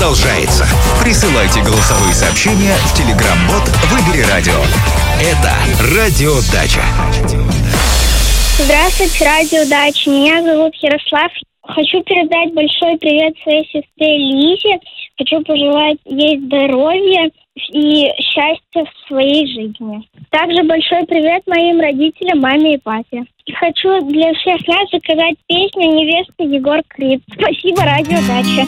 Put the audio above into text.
продолжается. Присылайте голосовые сообщения в Telegram-бот «Выбери радио». Это Радио Дача. Здравствуйте, Радио Дача. Меня зовут Ярослав. Хочу передать большой привет своей сестре Лизе. Хочу пожелать ей здоровья и счастья в своей жизни. Также большой привет моим родителям, маме и папе. И хочу для всех нас заказать песню «Невеста» Егор Крид. Спасибо, Радио Дача.